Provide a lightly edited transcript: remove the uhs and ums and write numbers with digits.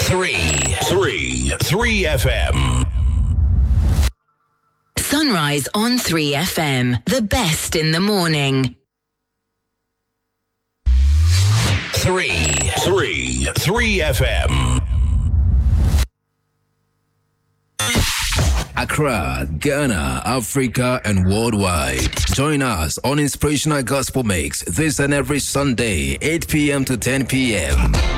3 FM. Sunrise on 3 FM, the best in the morning. 3 FM. Accra, Ghana, Africa, and worldwide. Join us on Inspirational Gospel Mix this and every Sunday, 8 p.m. to 10 p.m.